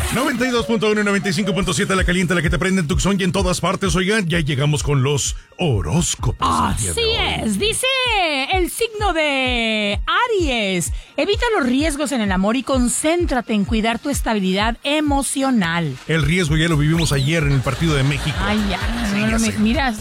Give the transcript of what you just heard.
92.1 y 95.7 la caliente, la que te prende en Tucson y en todas partes. Oigan, ya llegamos con los horóscopos. Así es, dice el signo de Aries. Evita los riesgos en el amor y concéntrate en cuidar tu estabilidad emocional. El riesgo ya lo vivimos ayer en el partido de México. Ay, ya, mira,